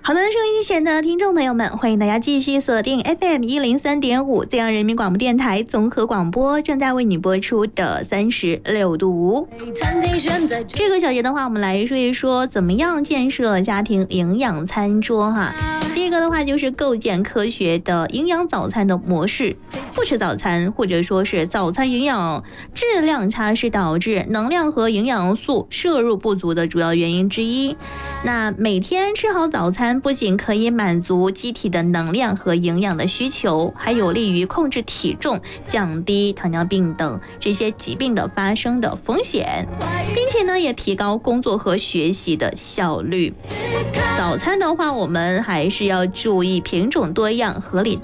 好的，收音机前的听众朋友们，欢迎大家继续锁定 FM103.5这样人民广播电台综合广播，正在为你播出的36度5。这个小节的话，我们来说一说怎么样建设家庭营养餐桌哈。第一个的话就是构建科学的营养早餐的模式，不吃早餐或者说是早餐营养质量差是导致能量和营养素摄入不足的主要原因之一。那每天吃好早餐不仅可以满足机体的能量和营养的需求，还有利于控制体重，降低糖尿病等这些疾病的发生的风险，并且呢也提高工作和学习的效率。早餐的话，我们还是要注意品种多样、合理